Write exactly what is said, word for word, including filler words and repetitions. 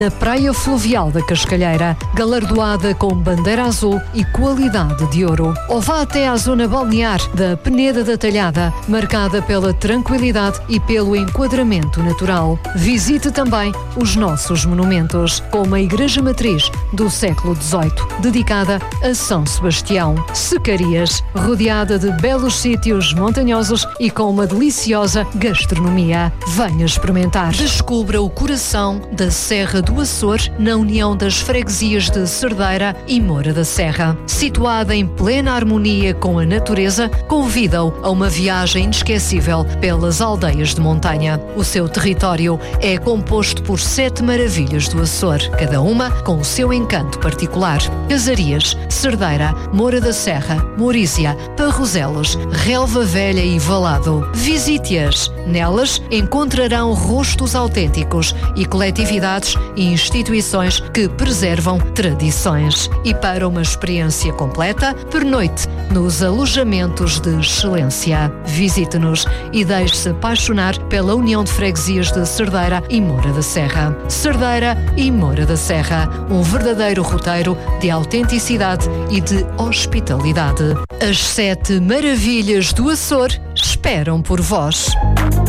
Na Praia Fluvial da Cascalheira, galardoada com bandeira azul e qualidade de ouro. Ou vá até à zona balnear da Peneda da Talhada, marcada pela tranquilidade e pelo enquadramento natural. Visite também os nossos monumentos, como a Igreja Matriz do século dezoito, dedicada a São Sebastião. Secarias, rodeada de belos sítios montanhosos e com uma deliciosa gastronomia. Venha experimentar. Descubra o coração da Serra do Açor, na união das freguesias de Cerdeira e Moura da Serra. Situada em plena harmonia com a natureza, convida-o a uma viagem inesquecível pelas aldeias de montanha. O seu território é composto por sete maravilhas do Açor, cada uma com o seu encanto particular. Casarias, Cerdeira, Moura da Serra, Mourícia, Parroselos, Relva Velha e Valado. Visite-as. Nelas encontrarão rostos autênticos e coletividades e instituições que preservam tradições. E para uma experiência completa, pernoite nos alojamentos de excelência. Visite-nos e deixe-se apaixonar pela união de freguesias de Cerdeira e Moura da Serra. Cerdeira e Moura da Serra, um verdadeiro roteiro de autenticidade e de hospitalidade. As sete maravilhas do Açor esperam por vós.